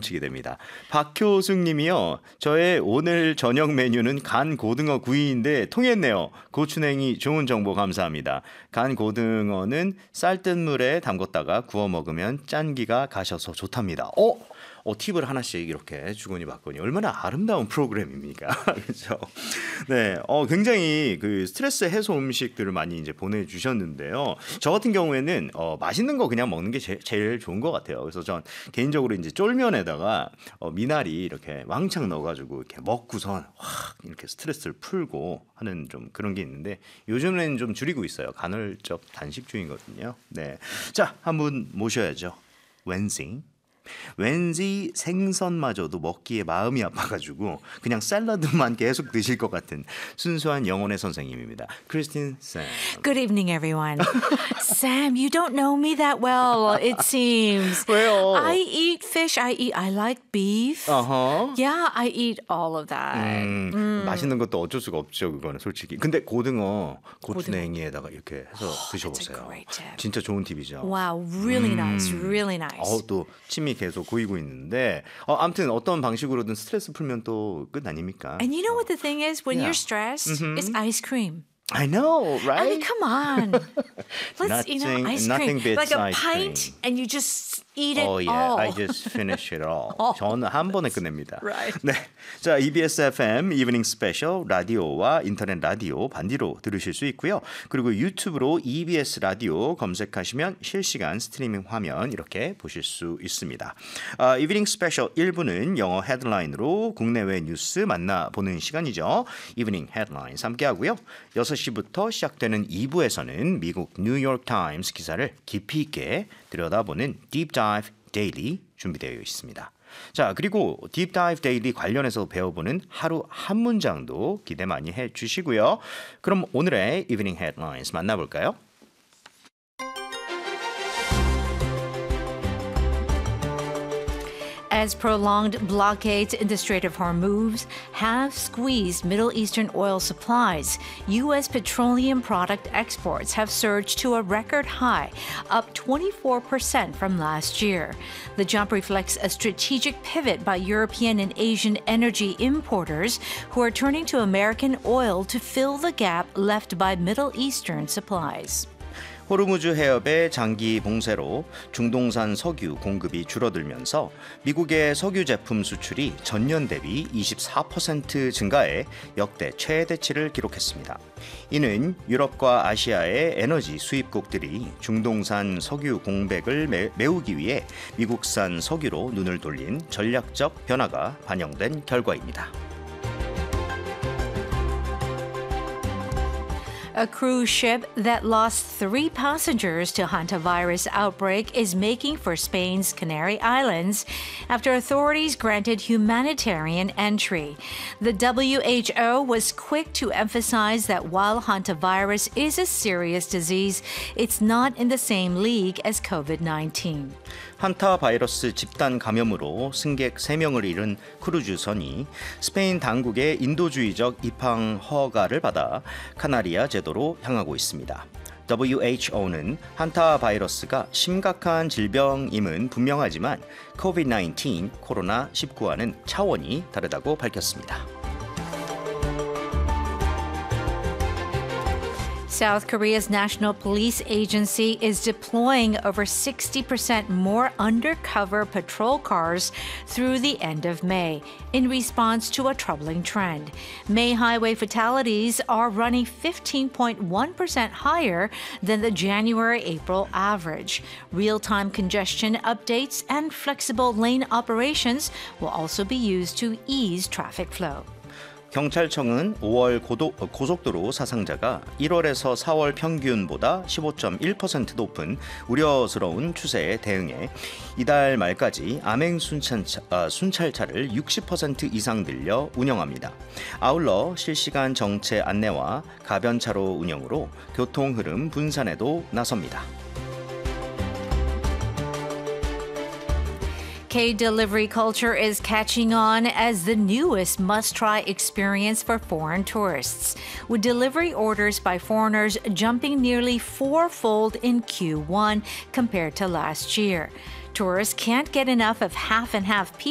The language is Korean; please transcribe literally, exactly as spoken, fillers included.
넘치게 됩니다. 박효숙 님이요. 저의 오늘 저녁 메뉴는 간 고등어 구이인데 통했네요. 고추냉이 좋은 정보 감사합니다. 간 고등어는 쌀뜨물에 담궜다가 구워 먹으면 짠기가 가셔서 좋답니다. 어? 어, 팁을 하나씩 이렇게 주거니 받거니 얼마나 아름다운 프로그램입니까? 그렇죠? 네, 어, 굉장히 그 스트레스 해소 음식들을 많이 이제 보내주셨는데요. 저 같은 경우에는 어, 맛있는 거 그냥 먹는 게 제, 제일 좋은 것 같아요. 그래서 전 개인적으로 이제 쫄면에다가 어, 미나리 이렇게 왕창 넣어가지고 이렇게 먹고선 확 이렇게 스트레스를 풀고 하는 좀 그런 게 있는데 요즘에는 좀 줄이고 있어요. 간헐적 단식주의거든요. 네, 자, 한 분 모셔야죠. 왠지. 왠지 생선마저도 먹기에 마음이 아파가지고 그냥 샐러드만 계속 드실 것 같은 순수한 영혼의 선생님입니다. 크리스틴 쌤. Good evening, everyone. Sam, you don't know me that well, it seems. 왜요? I eat fish. I eat. I like beef. 어허. Yeah, I eat all of that. 음, 음. 맛있는 것도 어쩔 수가 없죠, 그거는 솔직히. 근데 고등어 고추냉이에다가 이렇게 해서 Oh, 드셔보세요. that's a great tip. 진짜 좋은 팁이죠. Wow, really 음. nice, really nice. 어, 또 침이 계속 고이고 있는데 어, 아무튼 어떤 방식으로든 스트레스 풀면 또 끝 아닙니까? And you know what the thing is? When Yeah. you're stressed, it's ice cream. I know, right? I mean, come on. Let's, you know, Nothing- ice nothing cream. beats Like a ice pint, cream. and you just eat it Oh yeah, all. I just finish it all. 저는 한 번에 끝냅니다. Right. 네, 자 이비에스 에프엠 이브닝 스페셜 라디오와 인터넷 라디오 반디로 들으실 수 있고요. 그리고 유튜브로 이비에스 라디오 검색하시면 실시간 스트리밍 화면 이렇게 보실 수 있습니다. 아, 이브닝 스페셜 일 부는 영어 헤드라인으로 국내외 뉴스 만나보는 시간이죠. 이브닝 헤드라인스 함께하고요. 여섯 시부터 시작되는 이 부에서는 미국 뉴욕 타임스 기사를 깊이 있게 들여다보는 딥 다이브 데일리 준비되어 있습니다. 자, 그리고 딥 다이브 데일리 관련해서 배워보는 하루 한 문장도 기대 많이 해주시고요. 그럼 오늘의 이브닝 헤드라인스 만나볼까요? As prolonged blockades in the Strait of Hormuz have squeezed Middle Eastern oil supplies, U S petroleum product exports have surged to a record high, up twenty-four percent from last year. The jump reflects a strategic pivot by European and Asian energy importers who are turning to American oil to fill the gap left by Middle Eastern supplies. 호르무즈 해협의 장기 봉쇄로 중동산 석유 공급이 줄어들면서 미국의 석유 제품 수출이 전년 대비 이십사 퍼센트 증가해 역대 최대치를 기록했습니다. 이는 유럽과 아시아의 에너지 수입국들이 중동산 석유 공백을 매, 메우기 위해 미국산 석유로 눈을 돌린 전략적 변화가 반영된 결과입니다. A cruise ship that lost three passengers to hantavirus outbreak is making for Spain's Canary Islands after authorities granted humanitarian entry. The W H O was quick to emphasize that while hantavirus is a serious disease, it's not in the same league as covid nineteen. 한타 바이러스 집단 감염으로 승객 세 명을 잃은 크루즈선이 스페인 당국의 인도주의적 입항 허가를 받아 카나리아 제도로 향하고 있습니다. 더블유 에이치 오는 한타 바이러스가 심각한 질병임은 분명하지만 코비드 나인틴 코로나 십구와는 차원이 다르다고 밝혔습니다. South Korea's National Police Agency is deploying over sixty percent more undercover patrol cars through the end of May in response to a troubling trend. May highway fatalities are running fifteen point one percent higher than the January-April average. Real-time congestion updates and flexible lane operations will also be used to ease traffic flow. 경찰청은 오월 고도, 고속도로 사상자가 일월에서 사월 평균보다 십오 점 일 퍼센트 높은 우려스러운 추세에 대응해 이달 말까지 암행 순찰차, 아, 순찰차를 육십 퍼센트 이상 늘려 운영합니다. 아울러 실시간 정체 안내와 가변차로 운영으로 교통 흐름 분산에도 나섭니다. K-delivery culture is catching on as the newest must-try experience for foreign tourists, with delivery orders by foreigners jumping nearly fourfold in Q one compared to last year. Tourists can't get enough of half and half pizza